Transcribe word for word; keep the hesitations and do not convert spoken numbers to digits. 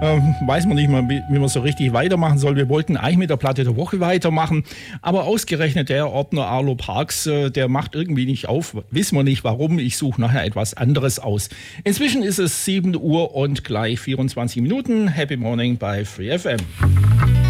Ähm, weiß man nicht mal, wie, wie man so richtig weitermachen soll. Wir wollten eigentlich mit der Platte der Woche weitermachen, aber ausgerechnet der Ordner Arlo Parks, äh, der macht irgendwie nicht auf. Wissen wir nicht warum. Ich suche nachher etwas anderes aus. Inzwischen ist es sieben Uhr und gleich vierundzwanzig Minuten. Happy Morning bei Free F M.